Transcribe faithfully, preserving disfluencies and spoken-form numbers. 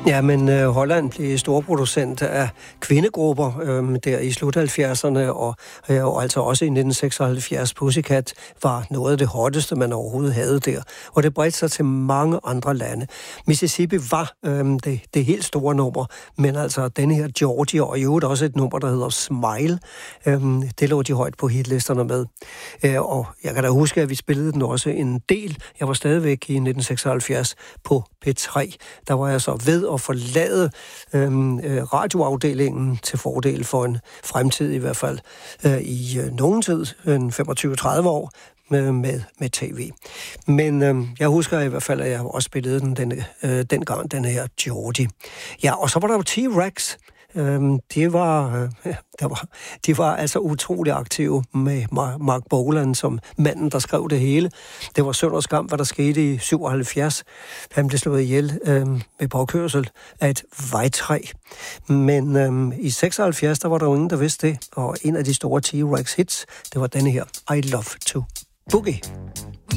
Ja, men øh, Holland blev storproducent af kvindegrupper øh, der i slut halvfjerdserne, og, øh, og altså også i nitten seksoghalvfjerds Pussycat var noget af det hotteste, man overhovedet havde der. Og det bredte sig til mange andre lande. Mississippi var øh, det, det helt store nummer, men altså denne her Georgia, og i øvrigt også et nummer, der hedder Smile, øh, det lå de højt på hitlisterne med. Øh, og jeg kan da huske, at vi spillede den også en del. Jeg var stadigvæk i nitten seksoghalvfjerds på P tre. Der var jeg så ved at forlade øhm, radioafdelingen til fordel for en fremtid i hvert fald øh, i øh, nogen tid, en femogtyve til tredive år, med, med, med tv. Men øh, jeg husker i hvert fald, at jeg også spillede den denne, øh, dengang, den her Georgie. Ja, og så var der jo T-Rex. Øhm, det var, øh, der var, de var altså utrolig aktive med Mark Bolan som manden, der skrev det hele. Det var synd og skam, hvad der skete i syvoghalvfjerds. Han blev slået ihjel øh, med påkørsel af et vejtræ. Men øh, i seksoghalvfjerds, der var der jo ingen, der vidste det. Og en af de store T-Rex hits, det var denne her, I Love to Boogie.